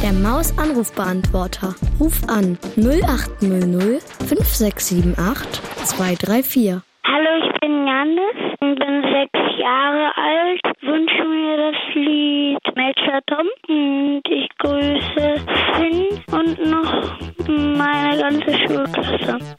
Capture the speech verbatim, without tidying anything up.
Der Maus-Anrufbeantworter. Ruf an null acht null null fünf sechs sieben acht zwei drei vier. Hallo, ich bin Janis und bin sechs Jahre alt. Wünsche mir das Lied Major Tom und ich grüße Finn und noch meine ganze Schulklasse.